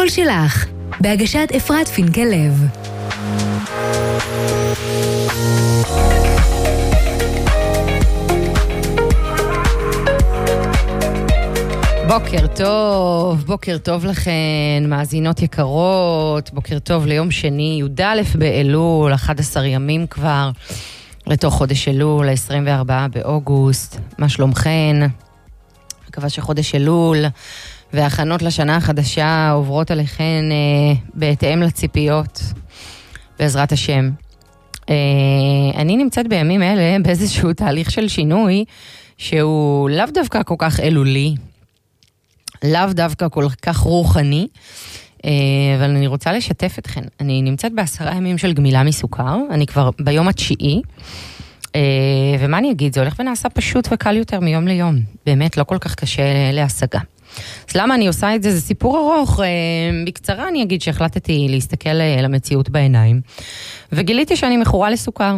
הקול שלך, בהגשת אפרת פינקל לב. בוקר טוב לכן, מאזינות יקרות, בוקר טוב ליום שני, י"א באלול, 11 ימים כבר, לתוך חודש אלול, 24 באוגוסט, מה שלומכן? מקווה שחודש אלול וההכנות לשנה החדשה עוברות עליכן בהתאם לציפיות, בעזרת השם. אני נמצאת בימים אלה באיזשהו תהליך של שינוי, שהוא לאו דווקא כל כך אלולי, לאו דווקא כל כך רוחני, אבל אני רוצה לשתף אתכן. אני נמצאת ב10 ימים של גמילה מסוכר, אני כבר ביום התשיעי, ומה אני אגיד, זה הולך ונעשה פשוט וקל יותר מיום ליום, באמת לא כל כך קשה להשגה. אז למה אני עושה את זה? זה סיפור ארוך, בקצרה אני אגיד שהחלטתי להסתכל למציאות בעיניים, וגיליתי שאני מכורה לסוכר.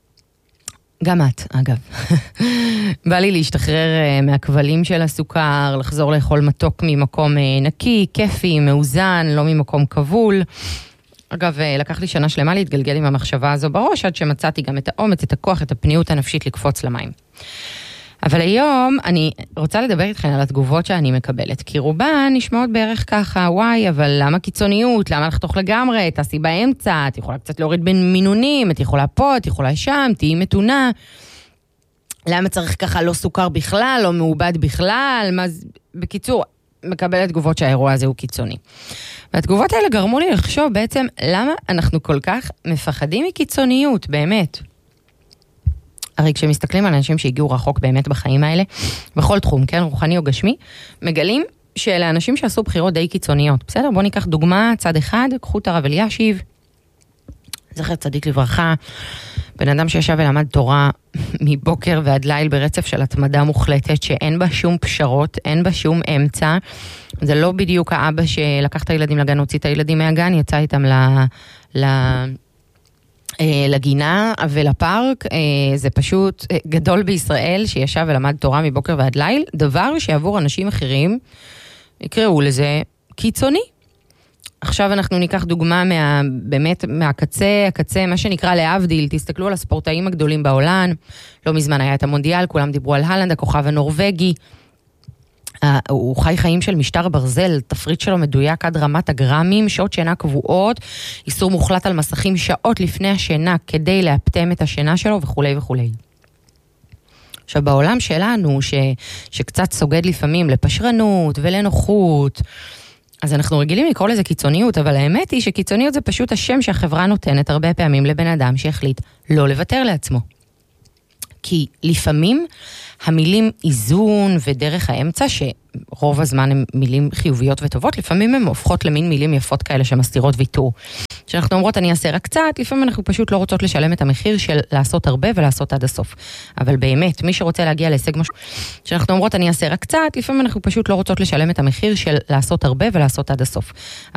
גם את, אגב. בא לי להשתחרר מהכבלים של הסוכר, לחזור לאכול מתוק ממקום נקי, כיפי, מאוזן, לא ממקום כבול. אגב, לקח לי שנה שלמה להתגלגל עם המחשבה הזו בראש, עד שמצאתי גם את האומץ, את הכוח, את הפניות הנפשית לקפוץ למים. אבל היום אני רוצה לדבר איתכן על התגובות שאני מקבלת, כי רובן נשמעות בערך ככה, וואי, אבל למה קיצוניות? למה לחתוך לגמרי? תעשי באמצע, את יכולה קצת להוריד בין מינונים, את יכולה פה, את יכולה שם, תהי מתונה. למה צריך ככה לא סוכר בכלל, לא מעובד בכלל? בקיצור, מקבלת תגובות שהאירוע הזה הוא קיצוני. והתגובות האלה גרמו לי לחשוב בעצם למה אנחנו כל כך מפחדים מקיצוניות, באמת. הרי כשמסתכלים על אנשים שהגיעו רחוק באמת בחיים האלה, בכל תחום, כן, רוחני או גשמי, מגלים שאלה אנשים שעשו בחירות די קיצוניות. בסדר? בואו ניקח דוגמה, צד אחד, קחו את הרב אלישיב, זכר צדיק לברכה, בן אדם שישב ולמד תורה מבוקר ועד ליל ברצף של התמדה מוחלטת, שאין בה שום פשרות, אין בה שום אמצע. זה לא בדיוק האבא שלקח את הילדים לגן, הוציא את הילדים מהגן, יצא איתם לגינה ולפארק. זה פשוט גדול בישראל שישב ולמד תורה מבוקר ועד ליל, דבר שעבור אנשים אחרים יקראו לזה קיצוני. עכשיו אנחנו ניקח דוגמה באמת מהקצה, מה שנקרא להבדיל, תסתכלו על הספורטאים הגדולים בעולם, לא מזמן היה את המונדיאל, כולם דיברו על הלנד, הכוכב הנורווגי, הוא חי חיים של משטר ברזל, תפריט שלו מדויק עד רמת הגרמים, שעות שינה קבועות, איסור מוחלט על מסכים שעות לפני השינה, כדי להפתם את השינה שלו וכו' וכו'. עכשיו בעולם שלנו, שקצת סוגד לפעמים לפשרנות ולנוחות, אז אנחנו רגילים לקרוא לזה קיצוניות, אבל האמת היא שקיצוניות זה פשוט השם שהחברה נותנת הרבה פעמים לבן אדם שהחליט לא לוותר לעצמו. כי לפעמים המילים איזון ודרך האמצע, שרוב הזמן הן מילים חיוביות וטובות, לפעמים הן הופכות למין מילים יפות כאלה שמסתירות ויתור. כשאנחנו אומרות אני אעשה רק קצת, לפעמים אנחנו פשוט לא רוצות לשלם את המחיר של לעשות הרבה ולעשות עד הסוף. אבל באמת, מי שרוצה להגיע להישג משהו, כשאנחנו אומרות אני אעשה רק קצת, לפעמים אנחנו פשוט לא רוצות לשלם את המחיר של לעשות הרבה ולעשות עד הסוף.